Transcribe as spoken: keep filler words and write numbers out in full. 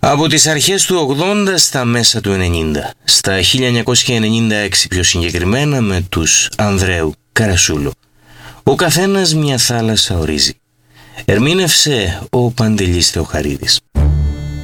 Από τις αρχές του ογδόντα στα μέσα του ενενήντα, στα χίλια εννιακόσια ενενήντα έξι πιο συγκεκριμένα, με τους Ανδρέου Καρασούλο. Ο καθένας μια θάλασσα ορίζει. Ερμήνευσε ο Παντελής Θεοχαρίδης.